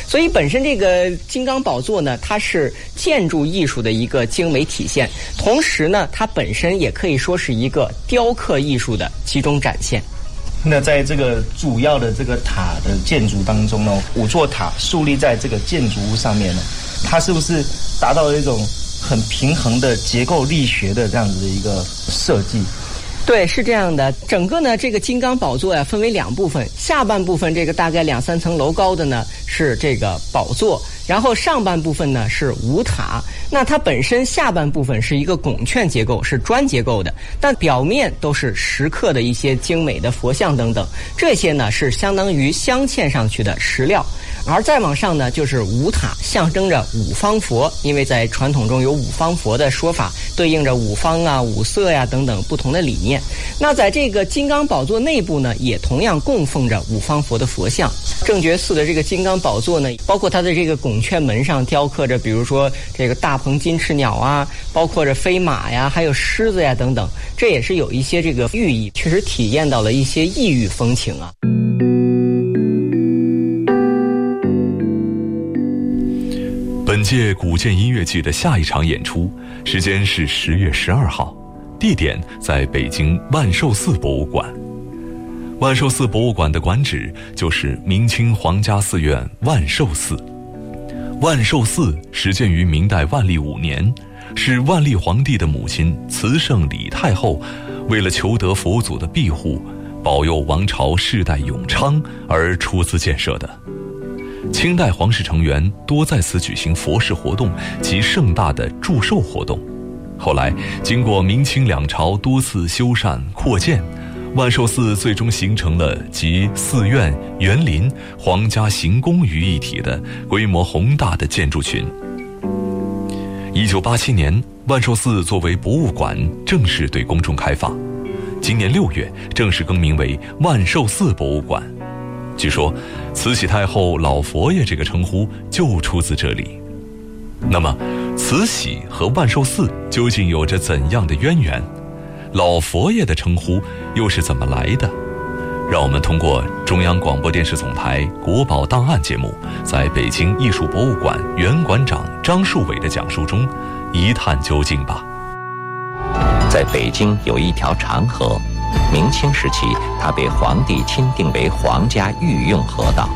所以本身这个金刚宝座呢，它是建筑艺术的一个精美体现，同时呢，它本身也可以说是一个雕刻艺术的集中展现。 那在这个主要的这个塔的建筑当中呢，5座塔竖立在这个建筑物上面呢，它是不是达到了一种很平衡的结构力学的这样子的一个设计？ 对，是这样的。整个呢，这个金刚宝座呀，分为2部分。下半部分这个大概2-3层楼高的呢，是这个宝座，然后上半部分呢是五塔。那它本身下半部分是一个拱券结构，是砖结构的，但表面都是石刻的一些精美的佛像等等。这些呢是相当于镶嵌上去的石料。而再往上呢，就是五塔，象征着五方佛，因为在传统中有五方佛的说法，对应着五方啊、五色呀、等等不同的理念。那在这个金刚宝座内部呢，也同样供奉着五方佛的佛像。正觉寺的这个金刚宝座呢，包括它的这个拱券门上雕刻着，比如说这个大鹏金翅鸟啊，包括着飞马呀，还有狮子呀等等，这也是有一些这个寓意，确实体验到了一些异域风情啊。 本届古建音乐季的下一场演出时间是10月12号，地点在北京万寿寺博物馆。万寿寺博物馆的馆址就是明清皇家寺院万寿寺。万寿寺始建于明代万历5年，是万历皇帝的母亲慈圣李太后为了求得佛祖的庇护，保佑王朝世代永昌而出资建设的。清代皇室成员多在此举行佛事活动及盛大的祝寿活动。后来经过明清两朝多次修缮扩建，万寿寺最终形成了集寺院、园林、皇家行宫于一体的规模宏大的建筑群。1987年，万寿寺作为博物馆正式对公众开放，今年6月正式更名为万寿寺博物馆。据说慈禧太后老佛爷这个称呼就出自这里。那么慈禧和万寿寺究竟有着怎样的渊源？老佛爷的称呼又是怎么来的？让我们通过中央广播电视总台国宝档案节目，在北京艺术博物馆原馆长张树伟的讲述中一探究竟吧。 在北京有一条长河，明清时期它被皇帝钦定为皇家御用河道。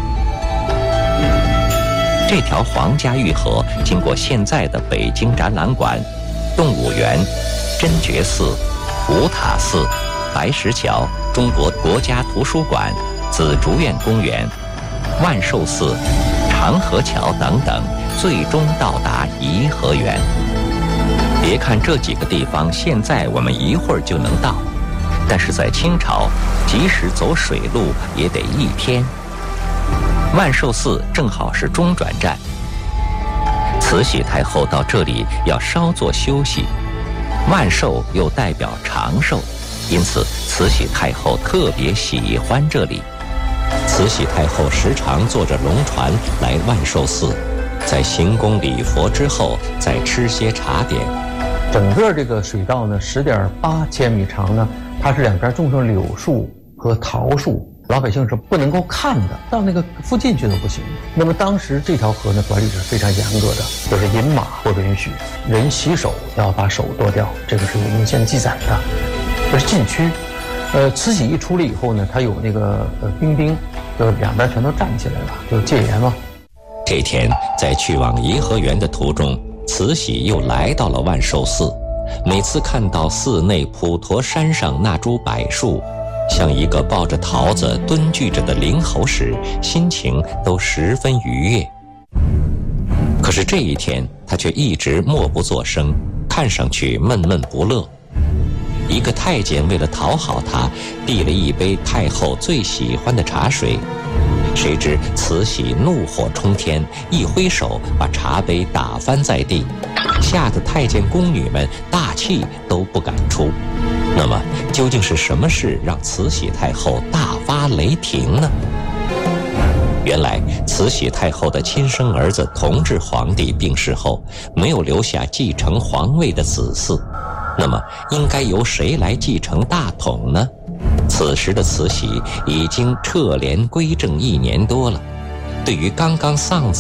这条皇家御河经过现在的北京展览馆、动物园、真觉寺、五塔寺、白石桥、中国国家图书馆、紫竹院公园、万寿寺、长河桥等等，最终到达颐和园。别看这几个地方现在我们一会儿就能到，但是在清朝，即使走水路也得1天。万寿寺正好是中转站，慈禧太后到这里要稍作休息。万寿又代表长寿，因此慈禧太后特别喜欢这里。慈禧太后时常坐着龙船来万寿寺，在行宫礼佛之后再吃些茶点。 整个这个水道呢10.8千米长呢，它是两边种上柳树和桃树，老百姓是不能够看的，到那个附近去都不行。那么当时这条河呢管理是非常严格的，就是饮马不允许，人洗手要把手剁掉，这个是有文献记载的，这是禁区。慈禧一出来以后呢，他有那个兵丁，就两边全都站起来了，就戒严嘛。 这天在去往颐和园的途中，慈禧又来到了万寿寺。每次看到寺内普陀山上那株柏树，像一个抱着桃子蹲踞着的灵猴时，心情都十分愉悦。可是这一天，他却一直默不作声，看上去闷闷不乐。一个太监为了讨好他，递了一杯太后最喜欢的茶水，谁知慈禧怒火冲天，一挥手把茶杯打翻在地，吓得太监宫女们大气都不敢出。那么究竟是什么事让慈禧太后大发雷霆呢？原来慈禧太后的亲生儿子同治皇帝病逝后，没有留下继承皇位的子嗣，那么应该由谁来继承大统呢？此时的慈禧已经撤帘归政1年多了，对于刚刚丧子